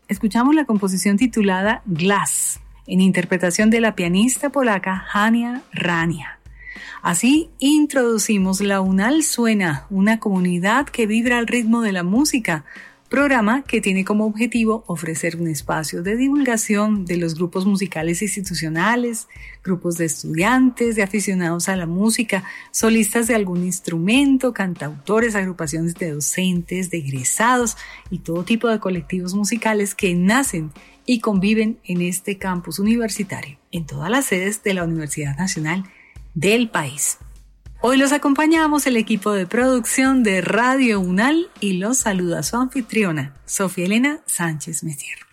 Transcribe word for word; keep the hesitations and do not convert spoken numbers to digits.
escuchamos la composición titulada Glass, en interpretación de la pianista polaca Hania Rania. Así introducimos La UNAL Suena, una comunidad que vibra al ritmo de la música, programa que tiene como objetivo ofrecer un espacio de divulgación de los grupos musicales institucionales, grupos de estudiantes, de aficionados a la música, solistas de algún instrumento, cantautores, agrupaciones de docentes, de egresados y todo tipo de colectivos musicales que nacen y conviven en este campus universitario, en todas las sedes de la Universidad Nacional del país. Hoy los acompañamos el equipo de producción de Radio UNAL y los saluda su anfitriona, Sofía Elena Sánchez Messier.